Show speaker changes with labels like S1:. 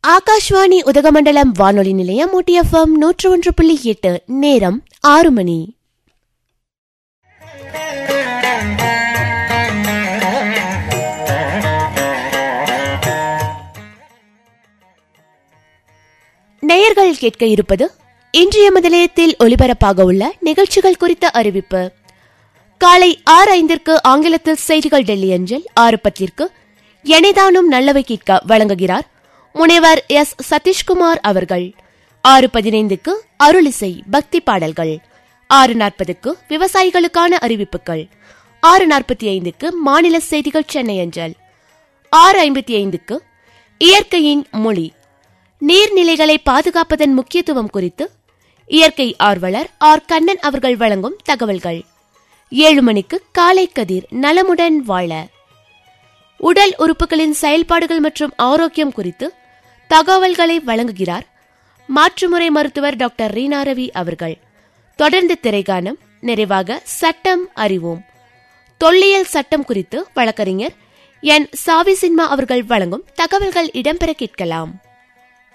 S1: ஆகாஷ்வாணி உதகமண்டலம் வானொலி நிலையம் OTFM 101.8. நேரம் 6 மணி. நேயர்கள் கேட்க இருப்பது இன்றைய முதலையத்தில் ஒலிபரப்பாக உள்ள நிகழ்ச்சிகள் குறித்த அறிவிப்பு. காலை 6:05 ஆங்கிலத்தில் செய்திகள் டெல்லி அஞ்சல். 6:10 எனைதானும் நல்லவை கேட்க வழங்குகிறார் முனைவர் எஸ். சதீஷ்குமார் அவர்கள். 6:15 அருளிசை பக்தி பாடல்கள். 6:40 விவசாயிகளுக்கான அறிவிப்புகள். 6:45 மாநில செய்திகள் சென்னை அஞ்சல். 6:55 இயற்கையின் மொழி, நீர்நிலைகளை பாதுகாப்பதன் முக்கியத்துவம் குறித்து இயற்கை ஆர்வலர் ஆர். கண்ணன் அவர்கள் வழங்கும் தகவல்கள். 7 மணிக்கு காலை கதிர் நலமுடன் வாழ, உடல் உறுப்புகளின் செயல்பாடுகள் மற்றும் ஆரோக்கியம் குறித்து தகவல்களை வழங்குகிறார் மாற்றுமுறை மருத்துவர் டாக்டர் ரீனா ரவி அவர்கள். தொடர்ந்து திரைகானம். நிறைவாக சட்டம் அறிவோம், தொல்லியல் சட்டம் குறித்து வழக்கறிஞர் என். சாவி சின்மா அவர்கள் வழங்கும் தகவல்கள் இடம்பெற கேட்கலாம்.